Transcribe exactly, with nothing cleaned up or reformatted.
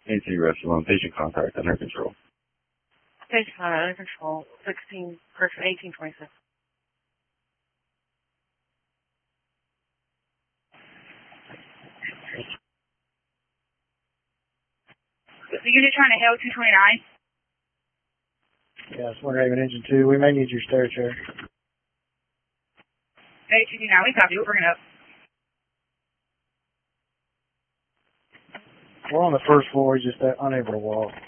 A C Restaurant, patient contact under control. Patient contact under control, sixteen, person eighteen twenty-six. The unit trying to L two twenty-nine? Yeah, it's one Raven Engine two. We may need your stair chair. A two twenty-nine, we copy. We'll bring it up. We're on the first floor, just uh, unable to walk.